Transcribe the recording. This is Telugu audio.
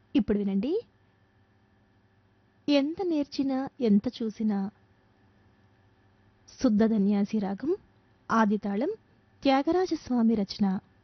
ఇప్పుడు వినండి. ఎంత నేర్చినా ఎంత చూసినా శుద్ధ ధన్యాసి రాగం ఆదితాళం త్యాగరాజస్వామి రచన.